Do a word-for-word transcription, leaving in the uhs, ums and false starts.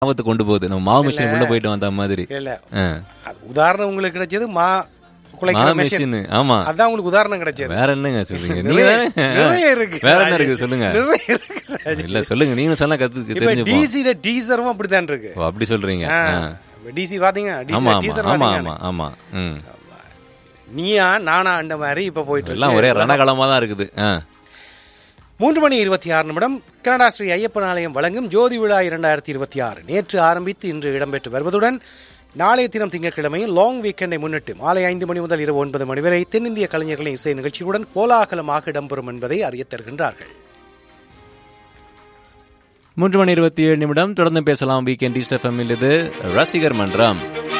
ஞாபகத்தை கொண்டு போகுது. நம்ம மாவு மிஷின் உள்ள போயிட்டு வந்த மாதிரி. இல்ல உதாரணம் உங்களுக்கு கிடைச்சது மா மாவு மிஷின். ஆமா, அதான் உங்களுக்கு உதாரணம் கிடைச்சது. வேற என்னங்க சொல்றீங்க? நீங்க இருக்கு, வேற என்ன இருக்கு சொல்லுங்க. இல்ல சொல்லுங்க, நீங்க சொன்னா கத்து தெரிஞ்சு. டிசில டீசரும் அப்படிதான் இருக்கு. ஓ, அப்படி சொல்றீங்க. டிசி பாத்தீங்க, ஆமா ஆமா ஆமா ஆமா. ம், நீயா நானா அந்த மாதிரி இப்ப போயிட்டு எல்லாம் ஒரே ரணகளமா தான் இருக்குது. மூன்று மணி இருபத்தி ஆறு நிமிடம். கனடா ஸ்ரீ ஐயப்பன் ஆலயம் வழங்கும் ஜோதி விழா இரண்டாயிரத்தி இருபத்தி ஆறு நேற்று ஆரம்பித்து இன்று இடம்பெற்று வருவதுடன் நாளைய தினம் திங்கட்கிழமையில் லாங் வீக்கெண்டை முன்னிட்டு மாலை ஐந்து மணி முதல் இரவு ஒன்பது மணி வரை தென்னிந்திய கலைஞர்களின் இசை நிகழ்ச்சியுடன் கோலாகலமாக இடம்பெறும் என்பதை அறியத் தருகின்றார்கள். மூன்று மணி இருபத்தி ஏழு நிமிடம். தொடர்ந்து பேசலாம். Weekend east FM. இது ரசிகர் மன்றம்.